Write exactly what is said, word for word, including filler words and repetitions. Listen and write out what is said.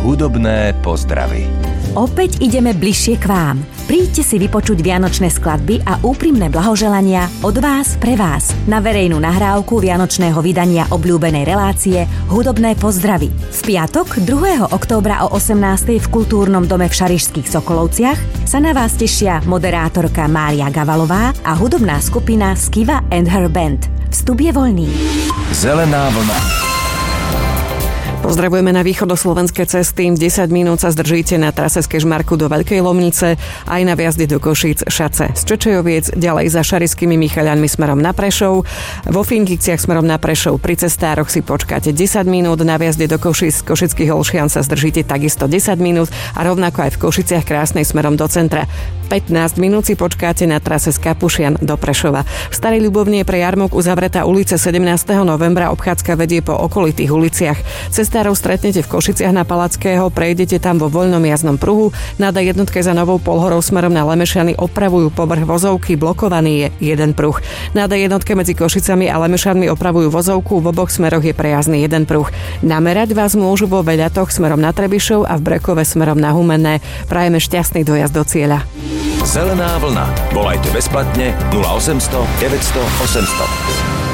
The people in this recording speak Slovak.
Hudobné pozdravy. Opäť ideme bližšie k vám. Príďte si vypočuť vianočné skladby a úprimné blahoželania od vás pre vás na verejnú nahrávku vianočného vydania obľúbenej relácie Hudobné pozdravy. V piatok druhého októbra o osemnástej v Kultúrnom dome v Šarišských Sokolovciach sa na vás tešia moderátorka Mária Gavalová a hudobná skupina Skiva and her band. Vstup je voľný. Zelená vlna. Pozdravujeme na východoslovenské cesty. desať minút sa zdržíte na trase z Kežmarku do Veľkej Lomnice, aj na viazdy do Košíc, Šace z Čečejoviec, ďalej za Šarišskými Michaľanmi smerom na Prešov. Vo Finkiciach smerom na Prešov pri cestároch si počkáte desať minút, na viazde do Košíc z Košických Olšian sa zdržíte takisto desať minút a rovnako aj v Košiciach Krásnej smerom do centra. pätnásť minút si počkáte na trase z Kapušian do Prešova. V Starej Ľubovni je pre jarmok uzavretá ulica sedemnásteho novembra, obchádzka vedie po okolitých uliciach. Cestárov stretnete v Košiciach na Palackého, prejdete tam vo voľnom jazdnom pruhu, na dé jednotke za Novou Polhorou smerom na Lemešiany opravujú povrch vozovky, blokovaný je jeden pruh. Na dé jednotke medzi Košicami a Lemešanmi opravujú vozovku, v oboch smeroch je prejazdný jeden pruh. Namerať vás môžu vo Veľatoch smerom na Trebišov a v Brekove smerom na Humenné. Prajeme šťastný dojazd do cieľa. Zelená vlna. Volajte bezplatne nula osemsto deväťsto osemsto.